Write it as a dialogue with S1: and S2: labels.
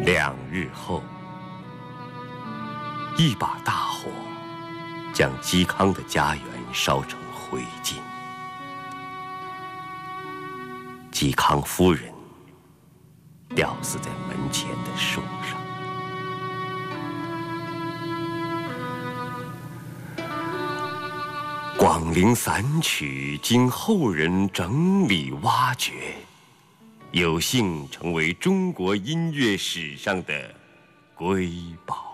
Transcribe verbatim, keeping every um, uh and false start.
S1: 两日后，一把大火将嵇康的家园烧成灰烬。嵇康夫人吊死在门前的树上。广陵散曲经后人整理挖掘，有幸成为中国音乐史上的瑰宝。